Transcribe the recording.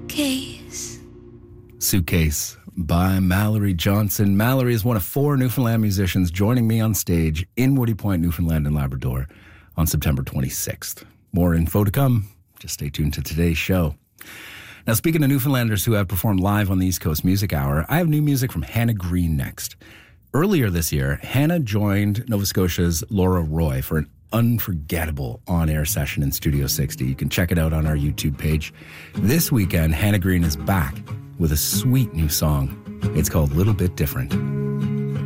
Suitcase by Mallory Johnson. Mallory is one of 4 Newfoundland musicians joining me on stage in Woody Point, Newfoundland and Labrador on September 26th. More info to come. Just stay tuned to today's show. Now, speaking of Newfoundlanders who have performed live on the East Coast Music Hour, I have new music from Hannah Green next. Earlier this year, Hannah joined Nova Scotia's Laura Roy for an unforgettable on-air session in Studio 60. You can check it out on our YouTube page. This weekend, Hannah Green is back with a sweet new song. It's called Little Bit Different.